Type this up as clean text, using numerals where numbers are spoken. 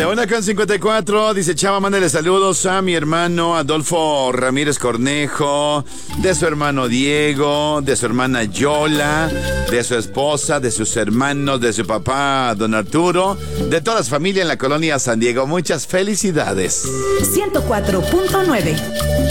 Ándale, 1:54. Dice Chava, mándale saludos a mi hermano Adolfo Ramírez Cornejo, de su hermano Diego, de su hermana Yola, de su esposa, de sus hermanos, de su papá Don Arturo, de toda la familia en la colonia San Diego. Muchas felicidades. 104.9